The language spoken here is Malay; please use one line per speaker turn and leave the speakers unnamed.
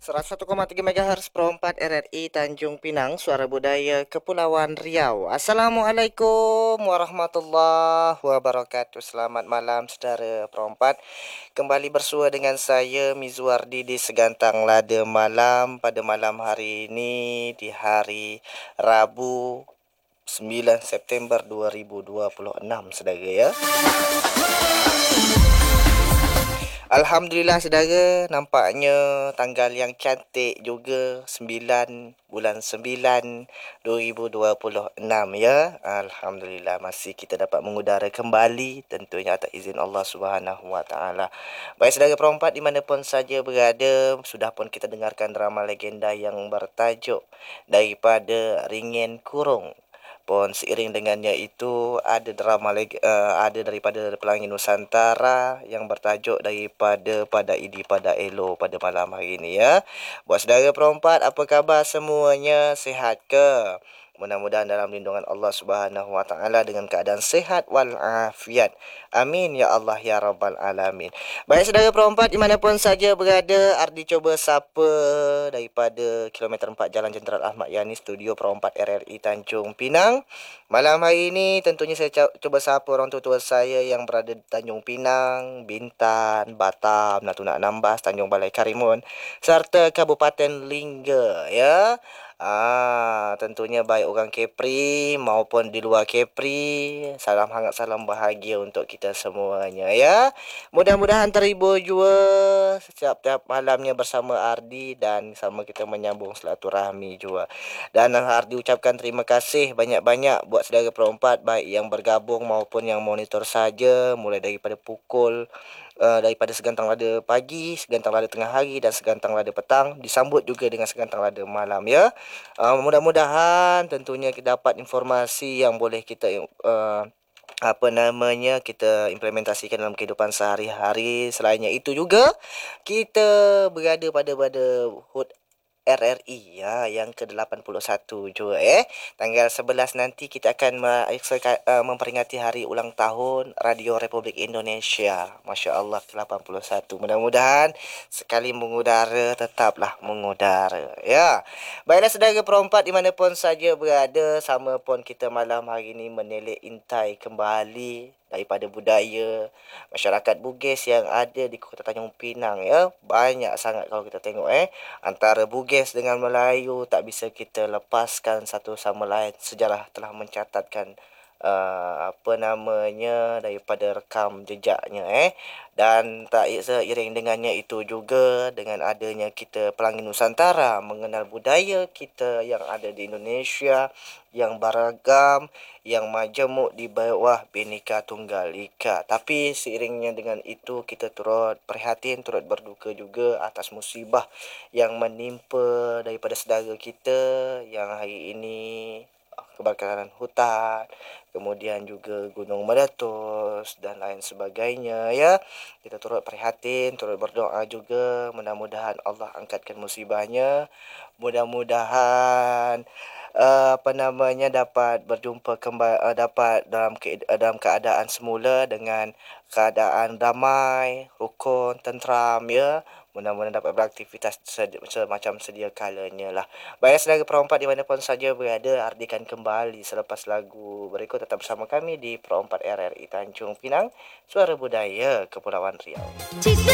101,3 MHz Pro 4 RRI Tanjung Pinang, Suara Budaya Kepulauan Riau. Assalamualaikum warahmatullahi wabarakatuh. Selamat malam saudara Pro 4. Kembali bersua dengan saya Mizwardi di Segantang Lada Malam pada malam hari ini di hari Rabu 9 September 2026 saudara ya. Alhamdulillah saudara, nampaknya tanggal yang cantik juga 9 bulan 9 2026 ya. Alhamdulillah masih kita dapat mengudara kembali tentunya atas izin Allah Subhanahu Wa Taala. Baik saudara perempat dimanapun saja berada, sudah pun kita dengarkan drama legenda yang bertajuk Daripada Ringin Kurung. Pun seiring dengannya itu ada daripada Pelangi Nusantara yang bertajuk daripada Pada Idi Pada Elo pada malam hari ini ya. Buat saudara perempat, apa khabar semuanya? Sihat ke? Mudah-mudahan dalam lindungan Allah Subhanahu Wa Taala dengan keadaan sehat wal afiat. Amin ya Allah ya rabbal alamin. Baik saudara perempat dimanapun saja berada, Ardi coba sapa daripada kilometer 4 Jalan Jenderal Ahmad Yani, studio perempat RRI Tanjung Pinang. Malam hari ini tentunya saya coba sapa orang tua saya yang berada di Tanjung Pinang, Bintan, Batam, Natuna Anambas, Tanjung Balai Karimun serta Kabupaten Lingga ya. Tentunya baik orang Kepri maupun di luar Kepri, salam hangat, salam bahagia untuk kita semuanya ya. Mudah-mudahan terhibur jua setiap malamnya bersama Ardi dan sama kita menyambung silaturahmi jua. Dan Ardi ucapkan terima kasih banyak-banyak buat saudara perempat baik yang bergabung maupun yang monitor saja mulai daripada pukul daripada segantang lada pagi, segantang lada tengah hari dan segantang lada petang, disambut juga dengan segantang lada malam ya. Mudah-mudahan tentunya kita dapat informasi yang boleh kita kita implementasikan dalam kehidupan sehari-hari. Selainnya itu juga kita berada pada HUT RRI ya yang ke-81 juga tanggal 11 nanti kita akan memperingati hari ulang tahun Radio Republik Indonesia. Masya Allah ke-81. Mudah-mudahan sekali mengudara tetaplah mengudara ya. Baiklah saudara perempat dimanapun saja berada, sama pun kita malam hari ini menelek intai kembali daripada budaya masyarakat Bugis yang ada di Kota Tanjung Pinang ya. Banyak sangat kalau kita tengok antara Bugis dengan Melayu tak bisa kita lepaskan satu sama lain. Sejarah telah mencatatkan daripada rekam jejaknya dan tak seiring dengannya itu juga dengan adanya kita Pelangi Nusantara mengenal budaya kita yang ada di Indonesia yang beragam, yang majemuk di bawah Bhinneka Tunggal Ika. Tapi seiringnya dengan itu kita turut prihatin, turut berduka juga atas musibah yang menimpa daripada saudara kita yang hari ini kebakaran hutan, kemudian juga gunung meletus dan lain sebagainya ya. Kita turut prihatin, turut berdoa juga mudah-mudahan Allah angkatkan musibahnya. Mudah-mudahan dapat berjumpa kembali, dapat dalam keadaan semula dengan keadaan damai, rukun, tenteram ya. Mudah-mudahan dapat beraktivitas semacam sedia kalanya lah. Baik saudara perempat di mana pun saja berada, artikan kembali selepas lagu berikut. Tetap bersama kami di Pro 4 RRI Tanjung Pinang, Suara Budaya Kepulauan Riau.